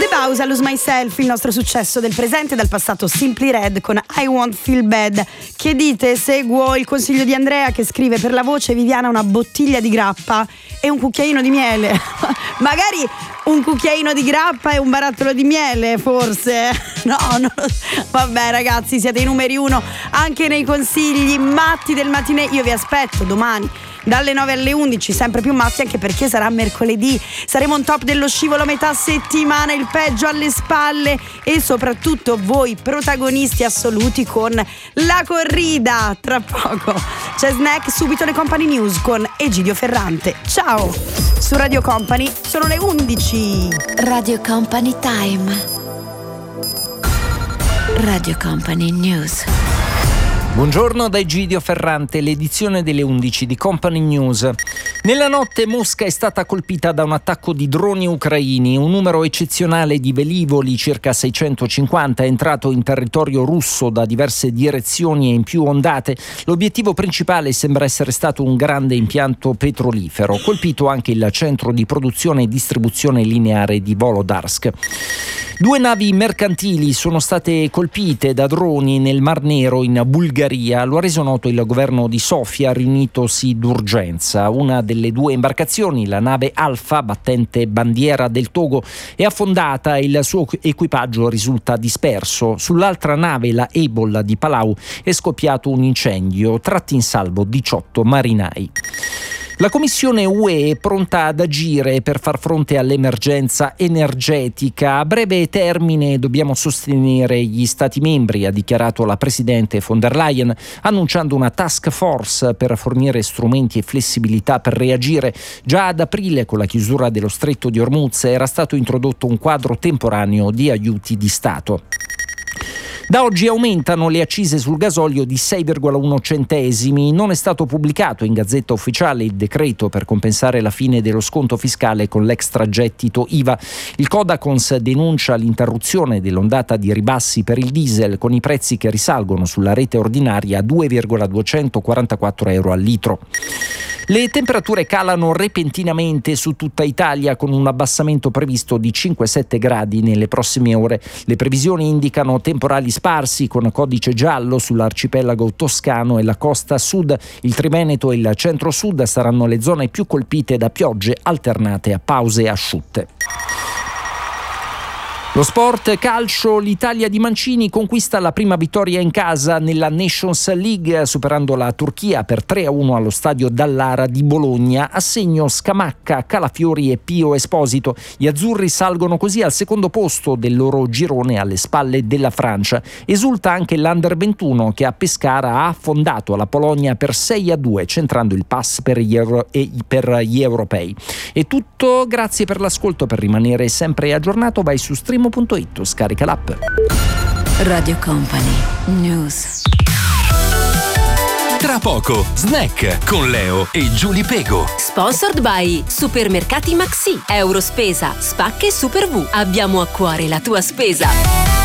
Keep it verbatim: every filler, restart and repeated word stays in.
The Bows, I Lose Myself, il nostro successo del presente, dal passato Simply Red con I Won't Feel Bad. Che dite? Seguo il consiglio di Andrea che scrive: per la voce Viviana una bottiglia di grappa e un cucchiaino di miele. Magari un cucchiaino di grappa e un barattolo di miele, forse. No, no. Vabbè ragazzi, siete i numeri uno anche nei consigli matti del matinee. Io vi aspetto domani dalle nove alle undici, sempre più matti, anche perché sarà mercoledì. Saremo on top dello scivolo metà settimana, il peggio alle spalle e soprattutto voi protagonisti assoluti con la corrida. Tra poco c'è Snack, subito le Company News con Egidio Ferrante. Ciao! Su Radio Company sono le undici. Radio Company Time. Radio Company News. Buongiorno da Egidio Ferrante, l'edizione delle undici di Company News. Nella notte Mosca è stata colpita da un attacco di droni ucraini. Un numero eccezionale di velivoli, circa seicentocinquanta, è entrato in territorio russo da diverse direzioni e in più ondate. L'obiettivo principale sembra essere stato un grande impianto petrolifero. Colpito anche il centro di produzione e distribuzione lineare di Volodarsk. Due navi mercantili sono state colpite da droni nel Mar Nero in Bulgaria. Lo ha reso noto il governo di Sofia, riunitosi d'urgenza. Una delle due imbarcazioni, la nave Alfa, battente bandiera del Togo, è affondata e il suo equipaggio risulta disperso. Sull'altra nave, la Ebola di Palau, è scoppiato un incendio, tratti in salvo diciotto marinai. La Commissione U E è pronta ad agire per far fronte all'emergenza energetica. A breve termine dobbiamo sostenere gli Stati membri, ha dichiarato la Presidente von der Leyen, annunciando una task force per fornire strumenti e flessibilità per reagire. Già ad aprile, con la chiusura dello Stretto di Hormuz, era stato introdotto un quadro temporaneo di aiuti di Stato. Da oggi aumentano le accise sul gasolio di sei virgola uno centesimi. Non è stato pubblicato in Gazzetta Ufficiale il decreto per compensare la fine dello sconto fiscale con l'extragettito I V A. Il Codacons denuncia l'interruzione dell'ondata di ribassi per il diesel, con i prezzi che risalgono sulla rete ordinaria a due virgola duecentoquarantaquattro euro al litro. Le temperature calano repentinamente su tutta Italia, con un abbassamento previsto di cinque sette gradi nelle prossime ore. Le previsioni indicano temporali sparsi con codice giallo sull'arcipelago toscano e la costa sud. Il Triveneto e il centro-sud saranno le zone più colpite da piogge alternate a pause asciutte. Lo sport calcio, l'Italia di Mancini conquista la prima vittoria in casa nella Nations League, superando la Turchia per tre a uno allo stadio Dallara di Bologna. A segno Scamacca, Calafiori e Pio Esposito. Gli azzurri salgono così al secondo posto del loro girone, alle spalle della Francia. Esulta anche l'Under ventuno, che a Pescara ha affondato la Polonia per sei a due, centrando il pass per gli, euro- e per gli europei. È tutto, grazie per l'ascolto. Per rimanere sempre aggiornato vai su stream punto it, scarica l'app. Radio Company News. Tra poco Snack con Leo e Giulia Pego. Sponsored by Supermercati Maxi, Eurospesa, Spacche Super V. Abbiamo a cuore la tua spesa.